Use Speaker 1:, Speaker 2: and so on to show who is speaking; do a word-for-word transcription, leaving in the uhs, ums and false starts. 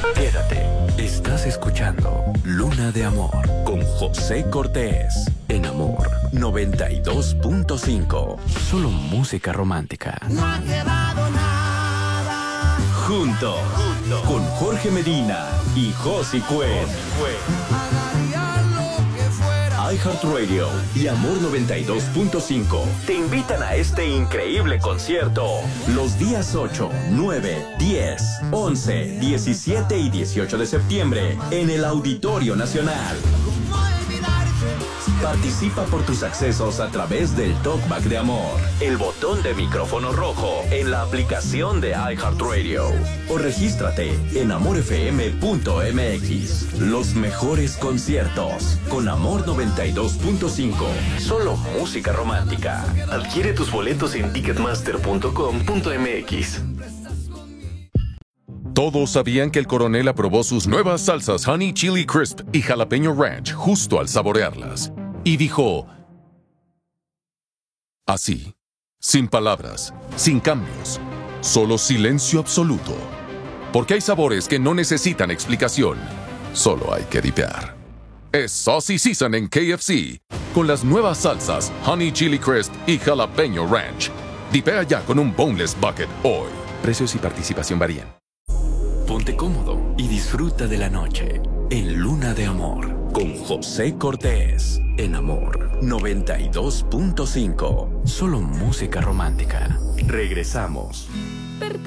Speaker 1: Quédate. Estás escuchando Luna de Amor con José Cortés en Amor noventa y dos punto cinco. Solo música romántica.
Speaker 2: No ha quedado nada.
Speaker 1: Juntos, Juntos. Con Jorge Medina y Josi Cuen. iHeartRadio y Amor noventa y dos punto cinco te invitan a este increíble concierto los días ocho, nueve, diez, once, diecisiete y dieciocho de septiembre en el Auditorio Nacional. Participa por tus accesos a través del Talkback de Amor, el botón de micrófono rojo en la aplicación de iHeartRadio o regístrate en amor f m punto m x. Los mejores conciertos con Amor noventa y dos punto cinco. Solo música romántica. Adquiere tus boletos en ticketmaster punto com punto m x.
Speaker 3: Todos sabían que el coronel aprobó sus nuevas salsas Honey Chili Crisp y Jalapeño Ranch justo al saborearlas. Y dijo, así, sin palabras, sin cambios, solo silencio absoluto. Porque hay sabores que no necesitan explicación, solo hay que dipear. Es Saucy Season en K F C, con las nuevas salsas Honey Chili Crisp y Jalapeño Ranch. Dipea ya con un Boneless Bucket hoy. Precios y participación varían.
Speaker 1: Ponte cómodo y disfruta de la noche en Luna de Amor con José Cortés en Amor noventa y dos punto cinco. Solo música romántica. Regresamos.
Speaker 4: Pertenece